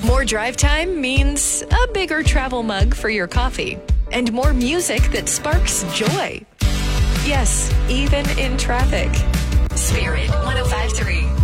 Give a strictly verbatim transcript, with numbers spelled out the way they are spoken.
More drive time means a bigger travel mug for your coffee and more music that sparks joy. Yes, even in traffic. Spirit one oh five point three.